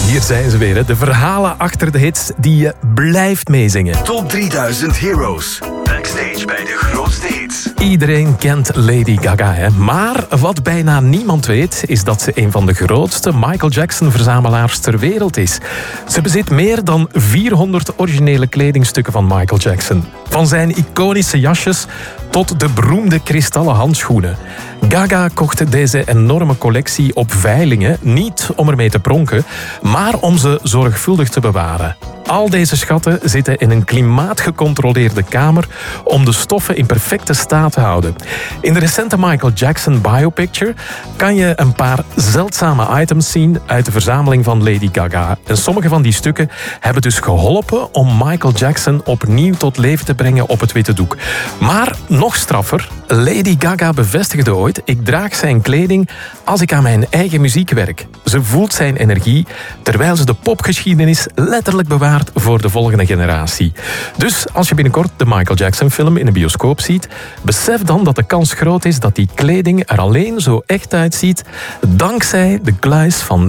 Hier zijn ze weer, hè. De verhalen achter de hits die je blijft meezingen. Top 3000 Heroes. Backstage bij de grootste hits. Iedereen kent Lady Gaga, hè. Maar wat bijna niemand weet, is dat ze een van de grootste Michael Jackson-verzamelaars ter wereld is. Ze bezit meer dan 400 originele kledingstukken van Michael Jackson. Van zijn iconische jasjes tot de beroemde kristallen handschoenen. Gaga kocht deze enorme collectie op veilingen, niet om ermee te pronken, maar om ze zorgvuldig te bewaren. Al deze schatten zitten in een klimaatgecontroleerde kamer om de stoffen in perfecte staat te houden. In de recente Michael Jackson biopicture kan je een paar zeldzame items zien uit de verzameling van Lady Gaga. En sommige van die stukken hebben dus geholpen om Michael Jackson opnieuw tot leven te brengen op het witte doek. Maar nog straffer, Lady Gaga bevestigde ooit: ik draag zijn kleding als ik aan mijn eigen muziek werk. Ze voelt zijn energie, terwijl ze de popgeschiedenis letterlijk bewaart voor de volgende generatie. Dus als je binnenkort de Michael Jackson film in een bioscoop ziet, besef dan dat de kans groot is dat die kleding er alleen zo echt uitziet dankzij de kluis van